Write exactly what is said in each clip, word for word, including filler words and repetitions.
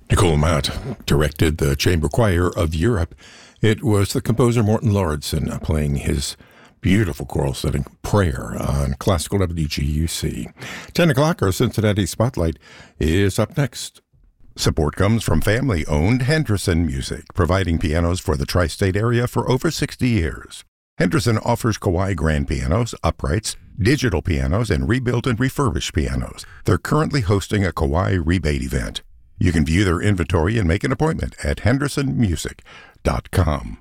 Nicole Matt directed the Chamber Choir of Europe. It was the composer Morten Lauridsen playing his beautiful choral setting, Prayer, on Classical W G U C. ten o'clock, our Cincinnati Spotlight is up next. Support comes from family-owned Henderson Music, providing pianos for the tri-state area for over sixty years. Henderson offers Kawai grand pianos, uprights, digital pianos, and rebuilt and refurbished pianos. They're currently hosting a Kawai rebate event. You can view their inventory and make an appointment at henderson music dot com.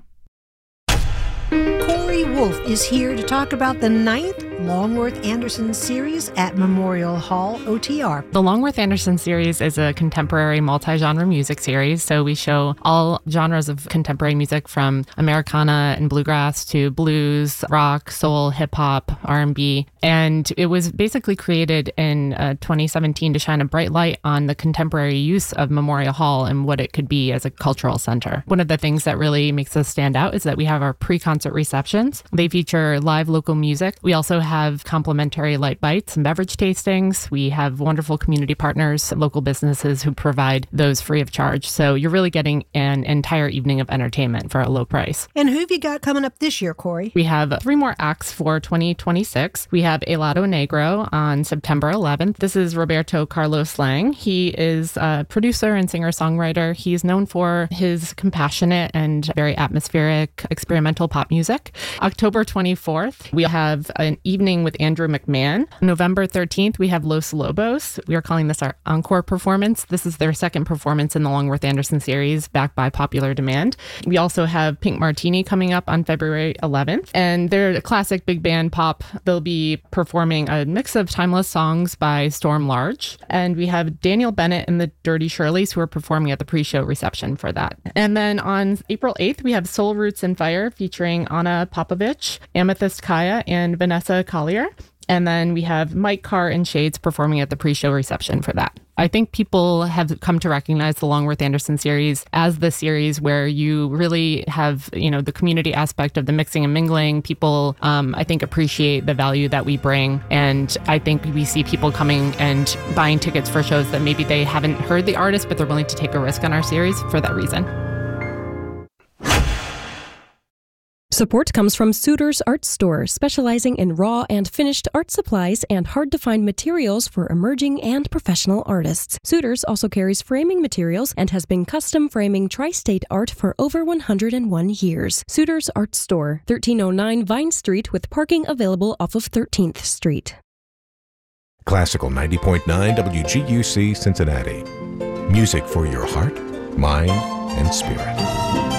Corey Wolf is here to talk about the ninth Longworth Anderson series at Memorial Hall O T R. The Longworth Anderson series is a contemporary multi-genre music series. So we show all genres of contemporary music from Americana and bluegrass to blues, rock, soul, hip hop, R and B. And it was basically created in uh, twenty seventeen to shine a bright light on the contemporary use of Memorial Hall and what it could be as a cultural center. One of the things that really makes us stand out is that we have our pre-concert receptions. They feature live local music. We also have complimentary light bites and beverage tastings. We have wonderful community partners, local businesses who provide those free of charge. So you're really getting an entire evening of entertainment for a low price. And who have you got coming up this year, Corey? We have three more acts for twenty twenty-six. We have Helado Negro on September eleventh. This is Roberto Carlos Lang. He is a producer and singer-songwriter. He's known for his compassionate and very atmospheric experimental pop music. October twenty-fourth, we have an evening with Andrew McMahon. November thirteenth, we have Los Lobos. We are calling this our encore performance. This is their second performance in the Longworth Anderson series, backed by popular demand. We also have Pink Martini coming up on February eleventh, and they're a classic big band pop. They'll be performing a mix of timeless songs by Storm Large, and we have Daniel Bennett and the Dirty Shirleys who are performing at the pre-show reception for that. And then on April eighth, we have Soul Roots and Fire featuring Anna Popovich, Amethyst Kaya, and Vanessa Collier. And then we have Mike Carr and Shades performing at the pre-show reception for that. I think people have come to recognize the Longworth Anderson series as the series where you really have, you know, the community aspect of the mixing and mingling. People, um, I think, appreciate the value that we bring. And I think we see people coming and buying tickets for shows that maybe they haven't heard the artist, but they're willing to take a risk on our series for that reason. Support comes from Suitors Art Store, specializing in raw and finished art supplies and hard-to-find materials for emerging and professional artists. Suitors also carries framing materials and has been custom framing tri-state art for over one hundred one years. Suitors Art Store, thirteen oh nine Vine Street, with parking available off of thirteenth Street. Classical ninety point nine W G U C Cincinnati. Music for your heart, mind, and spirit.